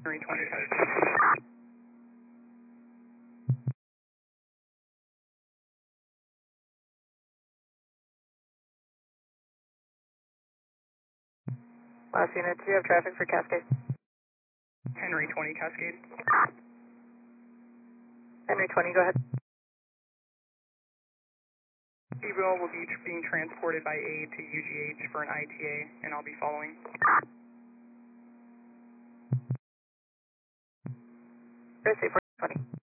Henry 20 Cascade. Last unit, do you have traffic for Cascade? Henry 20 Cascade. Henry 20, go ahead. Evo will be being transported by aid to UGH for an ITA, and I'll be following. Gracie 20.